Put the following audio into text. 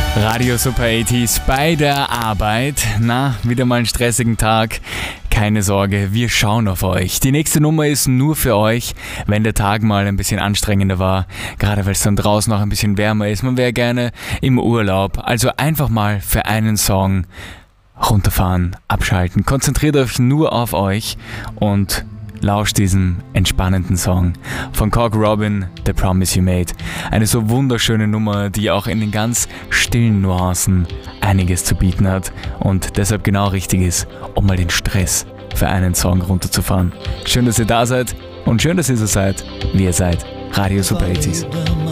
Radio Super 80s bei der Arbeit. Na, wieder mal einen stressigen Tag. Keine Sorge, wir schauen auf euch. Die nächste Nummer ist nur für euch, wenn der Tag mal ein bisschen anstrengender war. Gerade weil es dann draußen noch ein bisschen wärmer ist. Man wäre gerne im Urlaub. Also einfach mal für einen Song runterfahren, abschalten. Konzentriert euch nur auf euch und lauscht diesem entspannenden Song von Cork Robin, The Promise You Made. Eine so wunderschöne Nummer, die auch in den ganz stillen Nuancen einiges zu bieten hat und deshalb genau richtig ist, um mal den Stress für einen Song runterzufahren. Schön, dass ihr da seid und schön, dass ihr so seid, wie ihr seid. Radio Super 80s.